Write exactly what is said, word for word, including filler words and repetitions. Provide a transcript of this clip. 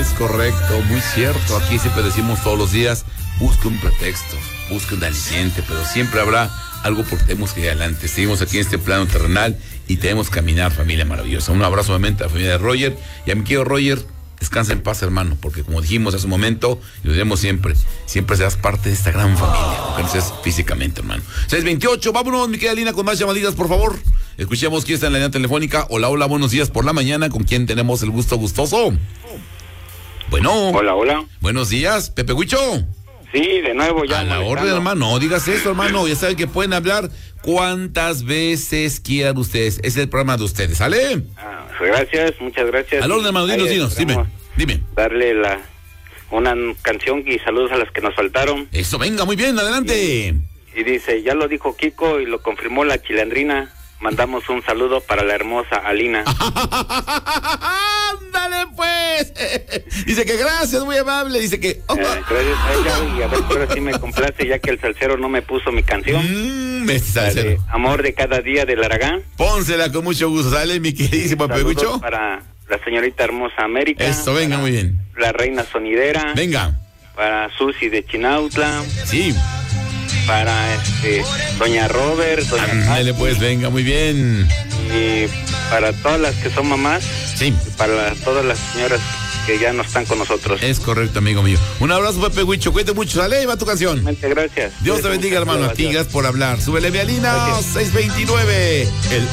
Es correcto, muy cierto. Aquí siempre decimos todos los días, busca un pretexto, busca un aliciente, pero siempre habrá algo porque tenemos que ir adelante. Seguimos aquí en este plano terrenal y tenemos que caminar, familia maravillosa. Un abrazo nuevamente a la familia de Roger y a mi querido Roger. Descansa en paz, hermano, porque como dijimos hace un momento, y lo diremos siempre, siempre serás parte de esta gran familia, aunque no seas físicamente, hermano. seis veintiocho, vámonos, mi querida Lina, con más llamaditas, por favor. Escuchemos quién está en la línea telefónica. Hola, hola, buenos días por la mañana. ¿Con quién tenemos el gusto gustoso? Bueno. Hola, hola. Buenos días, Pepe Huicho. Sí, de nuevo ya. A la orden, hermano, no digas eso, hermano. Ya saben que pueden hablar cuantas veces quieran ustedes. Ese es el programa de ustedes, ¿sale? Ah, gracias, muchas gracias. A la orden, hermano, dinos, dinos, dime, dime. Darle la una canción y saludos a las que nos faltaron. Eso, venga, muy bien, adelante. Y, y dice, ya lo dijo Kiko y lo confirmó la chilandrina. Mandamos un saludo para la hermosa Alina. ¡Ándale, pues! Dice que gracias, muy amable. Dice que... Oh. Eh, gracias a ella, y a ver si ahora sí me complace, ya que el salsero no me puso mi canción. Mmm, este salsero. De Amor de cada día del Aragán. Pónsela con mucho gusto, ¿sale, mi queridísimo Pegucho? Para la señorita hermosa América. Eso, venga, muy bien. La reina sonidera. Venga. Para Susi de Chinautla. Sí. Para este doña Robert, doña Dale, pues, venga, muy bien. Y para todas las que son mamás. Sí. Para todas las señoras que ya no están con nosotros. Es correcto, amigo mío. Un abrazo, Pepe Huicho, cuídate mucho, sale, ahí va tu canción. Gracias. Dios te bendiga, hermano. A ti, gracias por hablar. Súbele, Vialina, seis veintinueve. El